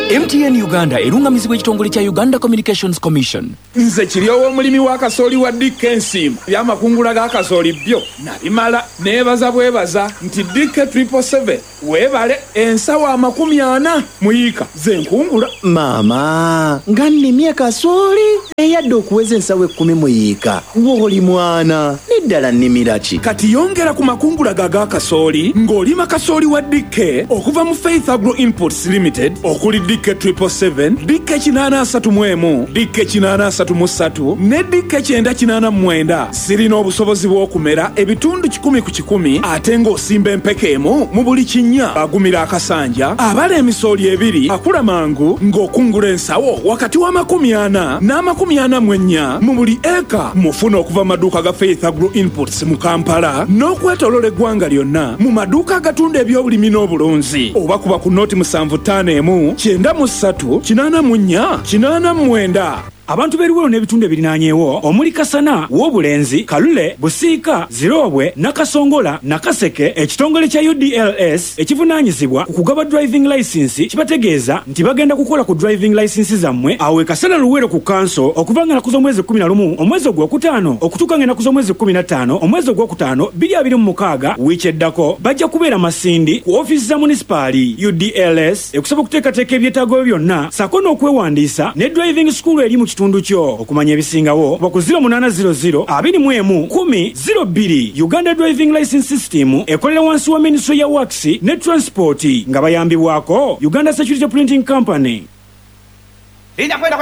MTN Uganda erungamizibwa ekitongole kya Uganda Communications Commission. Nze kiryowo omulimi wa kasooli wa Dickensim byamakungula ga kasooli byo nabimala nebaza bwebaza nti Dikke 777 webale ensawa 40 muyika ze nkungula. Mama ngannimye kasooli eyadde okuweza ensawa 10 muyika woli mwana neddala nnimira ki kati yongera ku makungula ga kasooli ng'olima kasooli wa Dikke okuva mu Faith Agro Imports Limited okuli Dikke 777, Dikke 831, Dikke 833 ne Dikke 989 zirina obusobozi bw'okumera ebitundu 10 ku 10 ate ng'osimba empeke emu mu buli kinnya agumira akasanja abala emisooli ebiri akula mangu ng'okungula ensawo wakati wa 40 n'44 mu buli eka mufuna okuva maduuka ga Faith Agro Imports mu Kampala n'okwetolola eggwanga lyonna mu maduuka agatunda ebyobulimi n'obulunzi oba kuba ku noti 751 93 84 89. Abantu b'eruwero n'ebitundu ebirinaanyeewo omuli Kasana, W'obulenzi, Kalule, Busiika, Zirobwe, Nakasongola, Nakaseke, ekitongole kya UDLS ekivunaanyizibwa ku kugaba driving license kibategeeza nti bagenda kukola ku driving license zammwe awe Kasana Luwero ku kanso okuva nga nakuza omwezi 11 omwezi ogwokutaano okutuuka nga nakuza omwezi 15 omwezi ogwokutaano 2026 wiiki eddako bajja kubeera Masindi ku ofiisi za munisipaali UDLS ekusaba okuteekateeka ebyetaago byonna sako n'okwewandiisa ne driving school eri mu kitundu kyo okumanya ebisingawo baku 0800 21 10 Uganda Driving License System ekolera wansi wa Ministry ya Works ne Transport nga bayambibwako Uganda Security Printing Company.